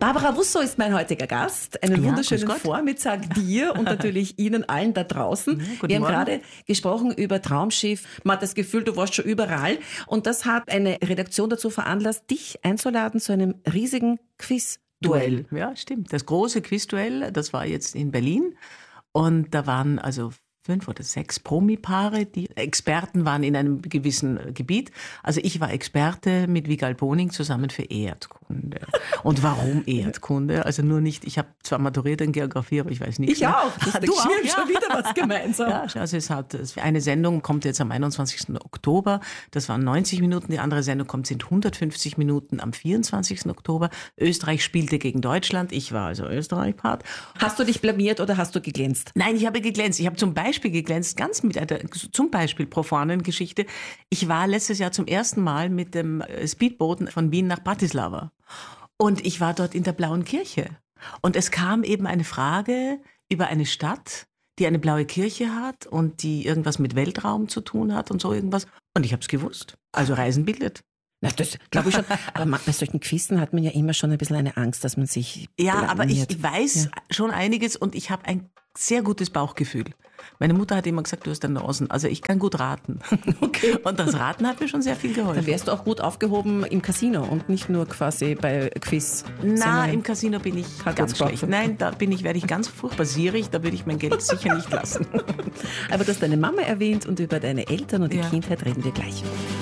Barbara Russo ist mein heutiger Gast. Einen wunderschönen Vormittag dir und natürlich Ihnen allen da draußen. Wir haben gerade gesprochen über Traumschiff. Man hat das Gefühl, du warst schon überall. Und das hat eine Redaktion dazu veranlasst, dich einzuladen zu einem riesigen Quiz-Duell. Ja, stimmt. Das große Quizduell, das war jetzt in Berlin. Und da waren also 5 oder 6 Promi-Paare, die Experten waren in einem gewissen Gebiet. Also ich war Experte mit Wiegald Boning zusammen für Erdkunde. Und warum Erdkunde? Also nur nicht, ich habe zwar maturiert in Geografie, aber ich weiß nicht. Ich auch. Du auch? Wir haben schon wieder was gemeinsam. Ja, also eine Sendung kommt jetzt am 21. Oktober. Das waren 90 Minuten. Die andere Sendung sind 150 Minuten am 24. Oktober. Österreich spielte gegen Deutschland. Ich war also Österreich-Part. Hast du dich blamiert oder hast du geglänzt? Nein, ich habe geglänzt. Ich habe zum Beispiel geglänzt, ganz mit einer, zum Beispiel profanen Geschichte. Ich war letztes Jahr zum ersten Mal mit dem Speedboot von Wien nach Bratislava. Und ich war dort in der Blauen Kirche. Und es kam eben eine Frage über eine Stadt, die eine blaue Kirche hat und die irgendwas mit Weltraum zu tun hat und so irgendwas. Und ich habe es gewusst. Also Reisen bildet. Na, das glaube ich schon. Aber bei solchen Quizzen hat man ja immer schon ein bisschen eine Angst, dass man sich blamiert. Aber ich weiß schon einiges und ich habe ein sehr gutes Bauchgefühl. Meine Mutter hat immer gesagt, du hast eine Nasen. Also ich kann gut raten. Okay. Und das Raten hat mir schon sehr viel geholfen. Dann wärst du auch gut aufgehoben im Casino und nicht nur quasi bei Quiz. Na, im Casino bin ich ganz schlecht. Nein, da werde ich ganz furchtbar sierig, da würde ich mein Geld sicher nicht lassen. Aber du hast deine Mama erwähnt und über deine Eltern und die Kindheit reden wir gleich.